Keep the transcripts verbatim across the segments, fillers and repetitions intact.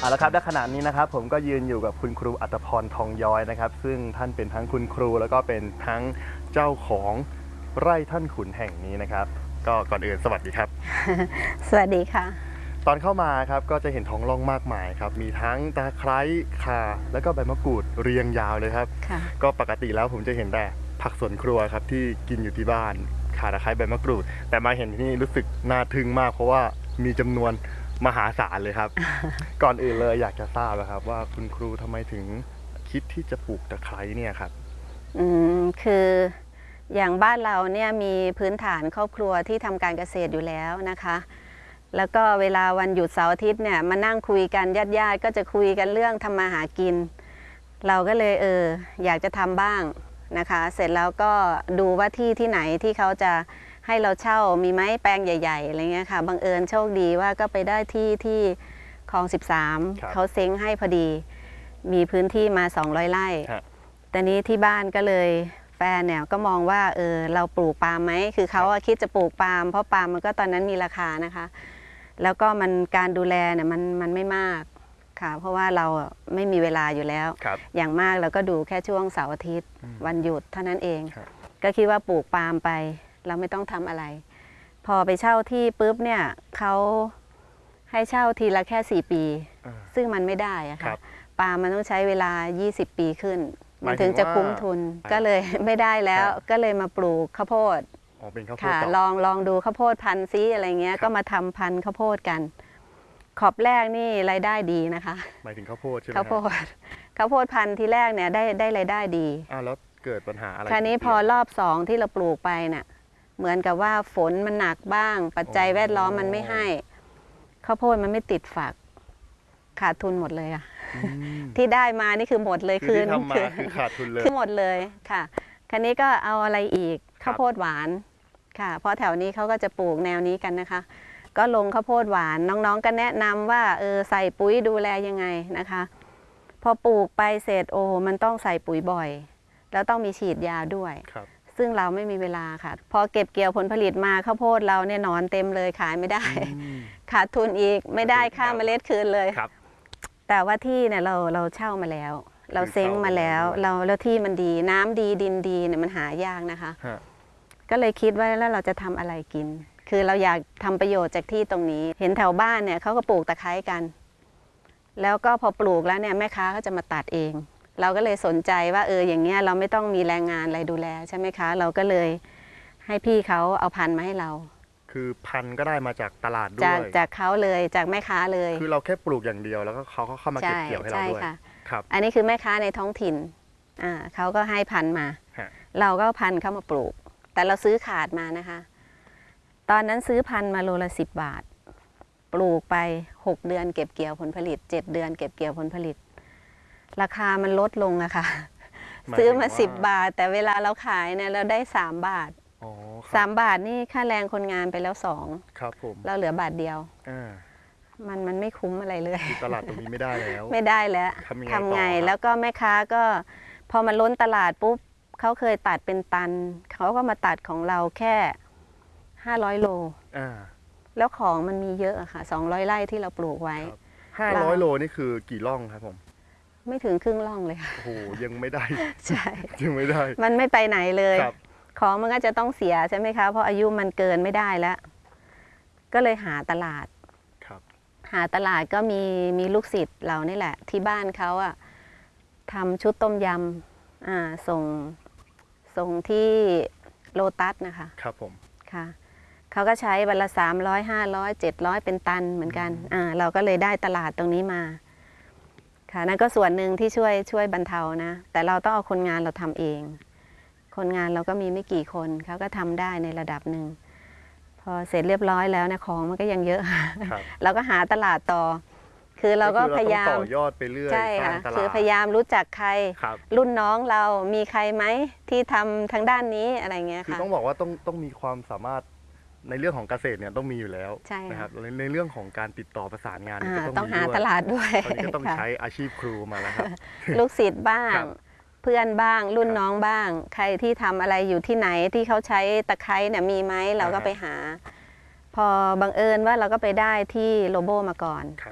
เอาละครับณขณะนี้นะครับผมก็ยืนอยู่กับคุณครูอัตภรทองย้อยนะครับซึ่งท่านเป็นทั้งคุณครูแล้วก็เป็นทั้งเจ้าของไร่ท่านขุนแห่งนี้นะครับก็ก่อนอื่นสวัสดีครับสวัสดีค่ะตอนเข้ามาครับก็จะเห็นท้องร่องมากมายครับมีทั้งตะไคร้ข่าแล้วก็ใบมะกรูดเรียงยาวเลยครับก็ปกติแล้วผมจะเห็นแต่ผักสวนครัวครับที่กินอยู่ที่บ้านข่าตะไคร้ใบมะกรูดแต่มาเห็นที่นี่รู้สึกน่าทึ่งมากเพราะว่ามีจำนวนมหาศาลเลยครับ ก่อนอื่นเลยอยากจะทราบนะครับว่าคุณครูทำไมถึงคิดที่จะปลูกตะไคร้เนี่ยครับอืมคืออย่างบ้านเราเนี่ยมีพื้นฐานครอบครัวที่ทำการเกษตรอยู่แล้วนะคะแล้วก็เวลาวันหยุดเสาร์อาทิตย์เนี่ยมานั่งคุยกันญาติๆก็จะคุยกันเรื่องทำมาหากินเราก็เลยเอออยากจะทำบ้างนะคะเสร็จแล้วก็ดูว่าที่ที่ไหนที่เขาจะให้เราเช่ามีไหมแปลงใหญ่ๆอะไรเงี้ยค่ะบังเอิญโชคดีว่าก็ไปได้ที่ที่คลองสิบสามเขาเซ้งให้พอดีมีพื้นที่มาสองร้อยไร่แต่นี้ที่บ้านก็เลยแฟนเนี่ยก็มองว่าเออเราปลูกปาล์มไหมคือเขาคิดจะปลูกปาล์มเพราะปาล์มมันก็ตอนนั้นมีราคานะคะแล้วก็มันการดูแลเนี่ยมันมันไม่มากค่ะเพราะว่าเราไม่มีเวลาอยู่แล้วอย่างมากเราก็ดูแค่ช่วงเสาร์อาทิตย์วันหยุดเท่านั้นเองก็คิดว่าปลูกปาล์มไปเราไม่ต้องทำอะไร พอไปเช่าที่ปุ๊บเนี่ยเขาให้เช่าทีละแค่สี่ปีซึ่งมันไม่ได้อะค่ะปาล์มมันต้องใช้เวลายี่สิบปีขึ้นมันถึงจะคุ้มทุนก็เลยไม่ได้แล้วก็เลยมาปลูกข้าวโพดค่ะลองลองดูข้าวโพดพันธุ์ซิอะไรเงี้ยก็มาทำพันธุ์ข้าวโพดกันขอบแรกนี่รายได้ดีนะคะหมายถึงข้าวโพดใช่ไหมข้าวโพดข้าวโพดพันธุ์ที่แรกเนี่ยได้ได้รายได้ดีอ้าวแล้วเกิดปัญหาอะไรคราวนี้พอรอบสองที่เราปลูกไปเนี่ยเหมือนกับว่าฝนมันหนักบ้างปัจจัยแวดล้อมมันไม่ให้ข้าวโพดมันไม่ติดฝักขาดทุนหมดเลยอะที่ได้มานี่คือหมดเลยคือที่ทำมาคือขาดทุนเลยคือหมดเลยค่ะคราวนี้ก็เอาอะไรอีกข้าวโพดหวานค่ะเพราะแถวนี้เขาก็จะปลูกแนวนี้กันนะคะก็ลงข้าวโพดหวานน้องๆก็แนะนำว่าเออใส่ปุ๋ยดูแลยังไงนะคะพอปลูกไปเสร็จโอ้มันต้องใส่ปุ๋ยบ่อยแล้วต้องมีฉีดยาด้วยซึ่งเราไม่มีเวลาค่ะพอเก็บเกี่ยวผลผลิตมาข้าวโพดเราเนี่ยนอนเต็มเลยขายไม่ได้ขาดทุนอีกไม่ได้ค่าเมล็ดคืนเลยแต่ว่าที่เนี่ยเราเราเช่ามาแล้วเราเซ้งมาแล้วเราแล้วที่มันดีน้ำดีดินดีเนี่ยมันหายากนะคะก็เลยคิดว่าแล้วเราจะทำอะไรกินคือเราอยากทำประโยชน์จากที่ตรงนี้เห็นแถวบ้านเนี่ยเขาก็ปลูกตะไคร้กันแล้วก็พอปลูกแล้วเนี่ยแม่ค้าก็จะมาตัดเองเราก็เลยสนใจว่าเอออย่างเงี้ยเราไม่ต้องมีแรงงานอะไรดูแลใช่ไหมคะเราก็เลยให้พี่เขาเอาพันธุ์มาให้เราคือพันธุ์ก็ได้มาจากตลาดด้วยจากจากเขาเลยจากแม่ค้าเลยคือเราแค่ปลูกอย่างเดียวแล้วก็เขาก็เข้ามาเก็บเกี่ยวให้เราด้วยครับอันนี้คือแม่ค้าในท้องถิ่นอ่าเขาก็ให้พันธุ์มาเราก็พันธุ์เข้ามาปลูกแต่เราซื้อขาดมานะคะตอนนั้นซื้อพันธุ์มาโลละสิบบาทปลูกไปหกเดือนเก็บเกี่ยวผลผลิตเจ็ดเดือนเก็บเกี่ยวผลผลิตราคามันลดลงอะค่ะซื้อมาสิบบาทแต่เวลาเราขายเนี่ยเราได้สามบาทสามบาทนี่ค่าแรงคนงานไปแล้วสองครับผมเราเหลือบาทเดียวมันมันไม่คุ้มอะไรเลยตลาดตรงนี้ไม่ได้แล้วไม่ได้แล้วทำไงแล้วก็แม่ค้าก็พอมันล้นตลาดปุ๊บเขาเคยตัดเป็นตันเขาก็มาตัดของเราแค่ห้าร้อยโลแล้วของมันมีเยอะอะค่ะสองร้อยไร่ที่เราปลูกไว้ห้าร้อยโลนี่คือกี่ร่องครับผมไม่ถึงครึ่งร่องเลยค่ะโอ้โหยังไม่ได้ใช่ยังไม่ได้มันไม่ไปไหนเลยของมันก็จะต้องเสียใช่ไหมคะเพราะอายุมันเกินไม่ได้แล้วก็เลยหาตลาดครับหาตลาดก็มีมีลูกศิษย์เรานี่แหละที่บ้านเขาอะทำชุดต้มยำอ่าส่งส่งที่โลตัสนะคะครับผมค่ะเขาก็ใช้วันละสามร้อยห้าร้อยเจ็ดร้อยเป็นตันเหมือนกันอ่าเราก็เลยได้ตลาดตรงนี้มาค่ะนั่นก็ส่วนหนึ่งที่ช่วยช่วยบรรเทานะแต่เราต้องเอาคนงานเราทำเองคนงานเราก็มีไม่กี่คนเขาก็ทำได้ในระดับหนึ่งพอเสร็จเรียบร้อยแล้วนะของมันก็ยังเยอะเราก็หาตลาดต่อคือเราก็พยายามต่อยอดไปเรื่อยใช่ค่ะคือพยายามรู้จักใครรุ่นน้องเรามีใครไหมที่ทำทางด้านนี้อะไรเงี้ยค่ะคือต้องบอกว่าต้องต้องมีความสามารถในเรื่องของเกษตรเนี่ยต้องมีอยู่แล้วนะครับในเรื่องของการติดต่อประสานงานก็ต้องหาตลาดด้วยตอนนี้ก็ต้องใช้อาชีพครูมาแล้วครับลูกศิษย์บ้างเพื่อนบ้างรุ่นน้องบ้างใครที่ทำอะไรอยู่ที่ไหนที่เขาใช้ตะไคร้เนี่ยมีไหมเราก็ไปหาพอบังเอิญว่าเราก็ไปได้ที่โลโบมาก่อน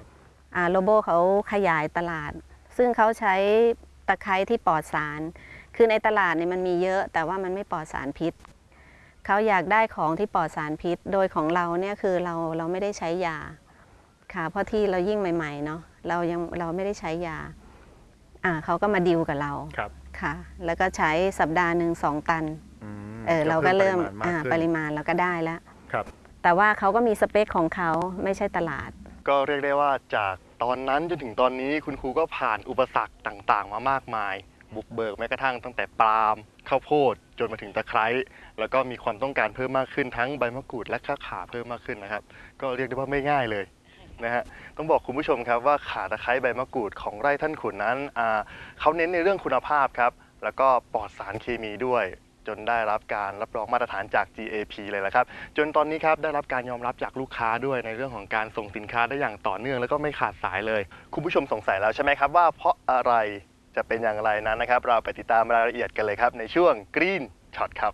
โลโบเขาขยายตลาด ซึ่งเขาใช้ตะไคร้ที่ปลอดสารคือในตลาดเนี่ยมันมีเยอะแต่ว่ามันไม่ปลอดสารพิษเขาอยากได้ของที่ปลอดสารพิษโดยของเราเนี่ยคือเราเราไม่ได้ใช้ยาค่ะเพราะที่เรายิ่งใหม่ๆเนาะเรายังเราไม่ได้ใช้ยาอ่าเขาก็มาดิวกับเราค่ะแล้วก็ใช้สัปดาห์หนึ่งสองตันเออเราก็เริ่มอ่าปริมาณเราก็ได้แล้วแต่ว่าเขาก็มีสเปคของเขาไม่ใช่ตลาดก็เรียกได้ว่าจากตอนนั้นจนถึงตอนนี้คุณครูก็ผ่านอุปสรรคต่างๆมามากมายบุกเบิกแม้กระทั่งตั้งแต่ปาล์มข้าวโพดจนมาถึงตะไคร้แล้วก็มีความต้องการเพิ่มมากขึ้นทั้งใบมะกรูดและข่าขาเพิ่มมากขึ้นนะครับก็เรียกได้ว่าไม่ง่ายเลยนะฮะต้องบอกคุณผู้ชมครับว่าข่าตะไคร้ใบมะกรูดของไร่ท่านขุนนั้นเขาเน้นในเรื่องคุณภาพครับแล้วก็ปลอดสารเคมีด้วยจนได้รับการรับรองมาตรฐานจาก จี เอ พี เลยละครับจนตอนนี้ครับได้รับการยอมรับจากลูกค้าด้วยในเรื่องของการส่งสินค้าได้อย่างต่อเนื่องแล้วก็ไม่ขาดสายเลยคุณผู้ชมสงสัยแล้วใช่ไหมครับว่าเพราะอะไรจะเป็นอย่างไรนั้นนะครับเราไปติดตามรายละเอียดกันเลยครับในช่วง Green Shot ครับ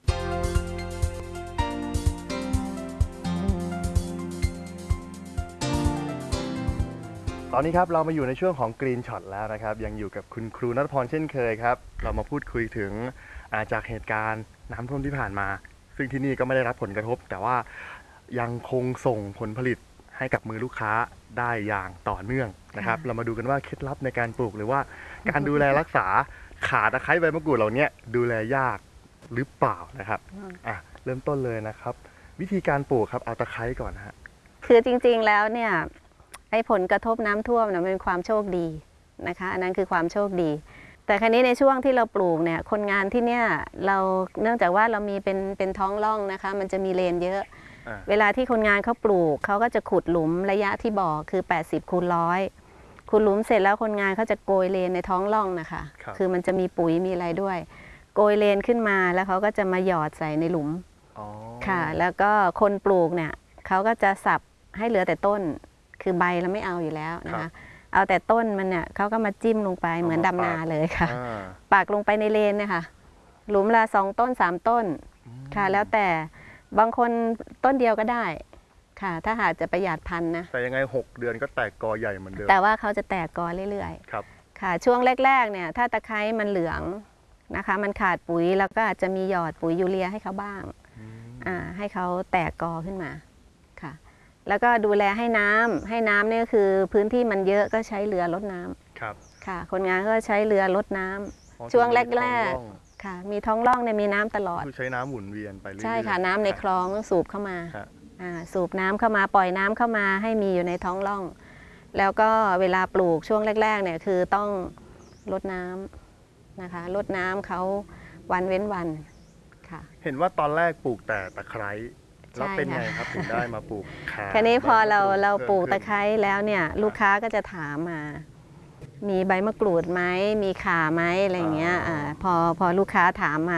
ตอนนี้ครับเรามาอยู่ในช่วงของ Green Shot แล้วนะครับยังอยู่กับคุณครูณัฐพรเช่นเคยครับเรามาพูดคุยถึงจากเหตุการณ์น้ำท่วมที่ผ่านมาซึ่งที่นี่ก็ไม่ได้รับผลกระทบแต่ว่ายังคงส่งผลผลิตให้กับมือลูกค้าได้อย่างต่อเนื่องนะครับเรามาดูกันว่าเคล็ดลับในการปลูกหรือว่าการดูแลรักษาข่าตะไคร้ใบมะกรูดเหล่านี้ดูแลยากหรือเปล่านะครับอ่ะเริ่มต้นเลยนะครับวิธีการปลูกครับเอาตะไคร้ก่อนฮะคือจริงๆแล้วเนี่ยไอ้ผลกระทบน้ำท่วมเนี่ยเป็นความโชคดีนะคะอันนั้นคือความโชคดีแต่ครั้นี้ในช่วงที่เราปลูกเนี่ยคนงานที่เนี่ยเราเนื่องจากว่าเรามีเป็นเป็นท้องร่องนะคะมันจะมีเลนเยอะเวลาที่คนงานเขาปลูกเขาก็จะขุดหลุมระยะที่บอกคือแปดสิบคูณร้อยขุดหลุมเสร็จแล้วคนงานเขาจะโกยเลนในท้องร่องนะคะคือมันจะมีปุ๋ยมีอะไรด้วยโกยเลนขึ้นมาแล้วเขาก็จะมาหยอดใส่ในหลุมค่ะแล้วก็คนปลูกเนี่ยเขาก็จะสับให้เหลือแต่ต้นคือใบเราไม่เอาอยู่แล้วนะคะเอาแต่ต้นมันเนี่ยเขาก็มาจิ้มลงไปเหมือนดำนาเลยค่ะปากลงไปในเลนเนี่ยค่ะหลุมละสองต้นสามต้นค่ะแล้วแต่บางคนต้นเดียวก็ได้ค่ะถ้าหากจะประหยัดพันธุ์นะแต่ยังไงหกเดือนก็แตกกอใหญ่เหมือนเดิมแต่ว่าเขาจะแตกกอเรื่อยๆครับค่ะช่วงแรกๆเนี่ยถ้าตะไคร้มันเหลืองนะคะมันขาดปุ๋ยแล้วก็อาจจะมีหยอดปุ๋ยยูเรียให้เขาบ้างอ่าให้เขาแตกกอขึ้นมาค่ะแล้วก็ดูแลให้น้ำให้น้ำเนี่ยคือพื้นที่มันเยอะก็ใช้เรือรดน้ำครับค่ะคนงานก็ใช้เรือรดน้ำช่วงแรกๆค่ะมีท้องร่องเนี่ยมีน้ำตลอดคือใช้น้ำหมุนเวียนไปเรื่อยๆใช่ค่ะน้ำในคลองต้องสูบเข้ามาสูบน้ำเข้ามาปล่อยน้ำเข้ามาให้มีอยู่ในท้องร่องแล้วก็เวลาปลูกช่วงแรกๆเนี่ยคือต้องรดน้ำนะคะรดน้ำเขาวันเว้นวันค่ะเห็นว่าตอนแรกปลูกแต่ตะไคร้แล้วเป็นไงครับถึงได้มาปลูกข่าแค่นี้พอเราเราปลูกตะไคร้แล้วเนี่ยลูกค้าก็จะถามมามีใบมะกรูดไหมมีข่าไหมอะไรเงี้ยพอพอลูกค้าถามมา